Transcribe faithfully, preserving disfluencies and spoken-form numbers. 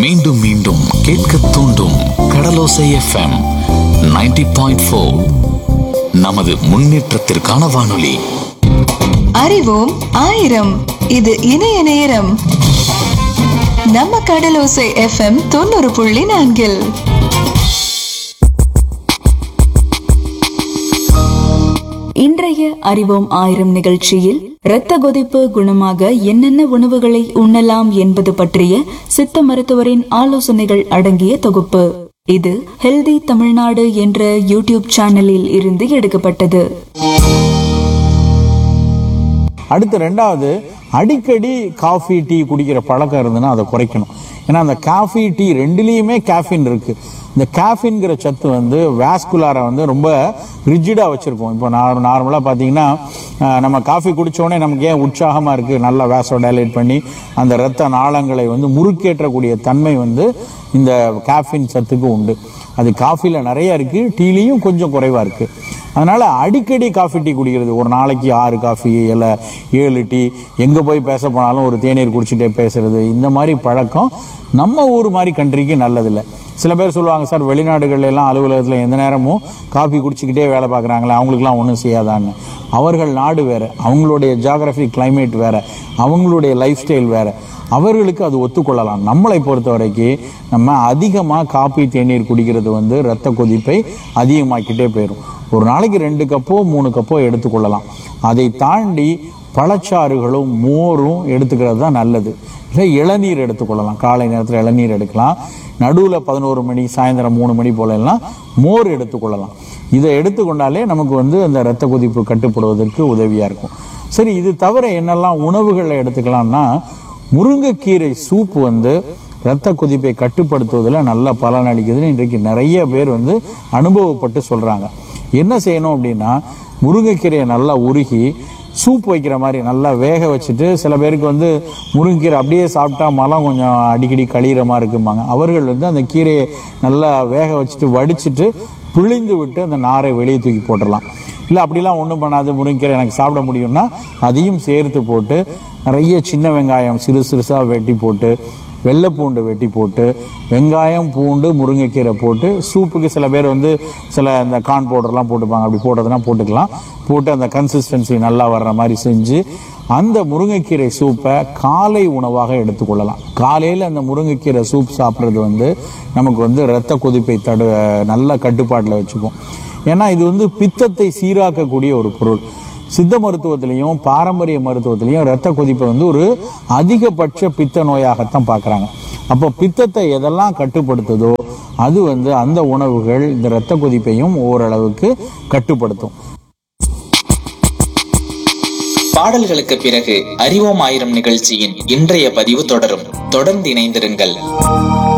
மீண்டும் மீண்டும் கேட்க தூண்டும் கடலோசை எஃப்எம் நைன்டி பாயிண்ட் ஃபோர். நமது முன்னேற்றத்திற்கான வானொலி. அறிவோம் ஆயிரம். இது இணைய நேரம். நம்ம கடலோசை எஃப்எம் தொண்ணூறு புள்ளி நான்கில் இன்றைய அறிவோம் ஆயிரம் நிகழ்ச்சியில் இரத்த கொதிப்பு குணமாக என்னென்ன உணவுகளை உண்ணலாம் என்பது பற்றிய சித்த மருத்துவரின் ஆலோசனைகள் அடங்கிய தொகுப்பு. இது ஹெல்தி தமிழ்நாடு என்ற யூடியூப் சேனலில் இருந்து எடுக்கப்பட்டது. அடுத்து ரெண்டாவது, அடிக்கடி காஃபி டீ குடிக்கிற பழக்கம் இருந்ததுன்னா அதை குறைக்கணும். ஏன்னா அந்த காஃபி டீ ரெண்டுலேயுமே கேஃபின் இருக்கு. இந்த கேஃபின்கிற சத்து வந்து வாஸ்குலாரை வந்து ரொம்ப ரிஜிடாக வச்சுருக்கோம். இப்போ நார் நார்மலாக பார்த்தீங்கன்னா நம்ம காஃபி குடித்தோடனே நமக்கு ஏன் உற்சாகமாக இருக்குது, நல்லா வேஸோ டைலேட் பண்ணி அந்த இரத்த நாளங்களை வந்து முறுக்கேற்றக்கூடிய தன்மை வந்து இந்த கேஃபின் சத்துக்கு உண்டு. அது காஃபியில் நிறைய இருக்குது, டீலையும் கொஞ்சம் குறைவாக இருக்குது. அதனால் அடிக்கடி காஃபி டீ குடிக்கிறது, ஒரு நாளைக்கு ஆறு காஃபி இல்லை ஏழு டீ, எங்கே போய் பேச போனாலும் ஒரு தேநீர் குடிச்சிட்டே பேசுறது, இந்த மாதிரி பழக்கம் நம்ம ஊர் மாதிரி கண்ட்ரிக்கு நல்லதில்லை. சில பேர் சொல்லுவாங்க, சார் வெளிநாடுகள் எல்லாம் அலுவலகத்தில் எந்த நேரமும் காஃபி குடிச்சிக்கிட்டே வேலை பார்க்குறாங்களே, அவங்களுக்குலாம் ஒன்றும் செய்யாதான்னு. அவர்கள் நாடு வேறு, அவங்களுடைய ஜியாகிரபி கிளைமேட் வேறு, அவங்களுடைய லைஃப் ஸ்டைல் வேறு, அவர்களுக்கு அது ஒத்துக்கொள்ளலாம். நம்மளை பொறுத்த வரைக்கும் நம்ம அதிகமாக காஃபி தேநீர் குடிக்கிறது வந்து இரத்த கொதிப்பை அதிகமாக்கிட்டே போயிடும். ஒரு நாளைக்கு ரெண்டு கப்போ மூணு கப்போ எடுத்துக்கொள்ளலாம். அதை தாண்டி பழச்சாறுகளும் மோரும் எடுத்துக்கிறது தான் நல்லது. இல்லை இளநீர் எடுத்துக்கொள்ளலாம், காலை நேரத்தில் இளநீர் எடுக்கலாம். நடுவில் பதினோரு மணி சாயந்தரம் மூணு மணி போலெல்லாம் மோர் எடுத்துக்கொள்ளலாம். இதை எடுத்துக்கொண்டாலே நமக்கு வந்து அந்த இரத்த கொதிப்பு கட்டுப்படுவதற்கு உதவியாக இருக்கும். சரி, இது தவிர என்னெல்லாம் உணவுகளை எடுத்துக்கலாம்னா, முருங்கைக்கீரை சூப் வந்து இரத்த கொதிப்பை கட்டுப்படுத்துவதில் நல்ல பலன் அளிக்குதுன்னு இன்றைக்கு நிறைய பேர் வந்து அனுபவப்பட்டு சொல்கிறாங்க. என்ன செய்யணும் அப்படின்னா, முருங்கைக்கீரையை நல்லா உருகி சூப் வைக்கிற மாதிரி நல்லா வேக வச்சுட்டு, சில பேருக்கு வந்து முருங்கைக்கீரை அப்படியே சாப்பிட்டா மலம் கொஞ்சம் அடிக்கடி கழிகிற மாதிரி இருக்குமாங்க. அவர்கள் வந்து அந்த கீரையை நல்லா வேக வச்சுட்டு வடிச்சிட்டு பிழிந்து விட்டு அந்த நாரை வெளியே தூக்கி போட்டுடலாம். இல்லை அப்படிலாம் ஒன்றும் பண்ணாது, முருங்கைக்கீரை எனக்கு சாப்பிட முடியும்னா அதையும் சேர்த்து போட்டு நிறைய சின்ன வெங்காயம் சிறு சிறுசாக வெட்டி போட்டு, வெள்ளைப்பூண்டு வெட்டி போட்டு, வெங்காயம் பூண்டு முருங்கைக்கீரை போட்டு சூப்புக்கு சில பேர் வந்து சில இந்த கார்ன் பவுடர்லாம் போட்டுப்பாங்க, அப்படி போட்டதுன்னா போட்டுக்கலாம். போட்டு அந்த கன்சிஸ்டன்சி நல்லா வர்ற மாதிரி செஞ்சு அந்த முருங்கைக்கீரை சூப்பை காலை உணவாக எடுத்துக்கொள்ளலாம். காலையில் அந்த முருங்கைக்கீரை சூப் சாப்பிட்றது வந்து நமக்கு வந்து இரத்த கொதிப்பை தடு நல்ல கட்டுப்பாட்டில் வச்சுக்கும். ஏன்னா இது வந்து பித்தத்தை சீராக்கக்கூடிய ஒரு பொருள். சித்த மருத்துவத்திலையும் பாரம்பரிய மருத்துவத்திலையும் இரத்த கொதிப்பை வந்து ஒரு அதிகபட்ச பித்த நோயாகத்தான் பார்க்குறாங்க. அப்போ பித்தத்தை எதெல்லாம் கட்டுப்படுத்துதோ அது வந்து அந்த உணவுகள் இந்த இரத்த கொதிப்பையும் ஓரளவுக்கு கட்டுப்படுத்தும். பாடல்களுக்கு பிறகு அறிவோம் ஆயிரம் நிகழ்ச்சியின் இன்றைய பதிவு தொடரும். தொடர்ந்து இணைந்திருங்கள்.